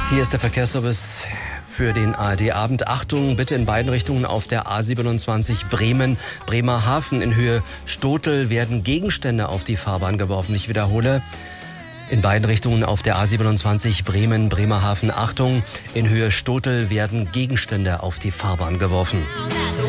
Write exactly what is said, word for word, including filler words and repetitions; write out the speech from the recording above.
Hier ist der Verkehrsservice für den A R D-Abend. Achtung, bitte in beiden Richtungen auf der A siebenundzwanzig Bremen, Bremerhaven in Höhe Stotel werden Gegenstände auf die Fahrbahn geworfen. Ich wiederhole, in beiden Richtungen auf der A siebenundzwanzig Bremen, Bremerhaven. Achtung, in Höhe Stotel werden Gegenstände auf die Fahrbahn geworfen.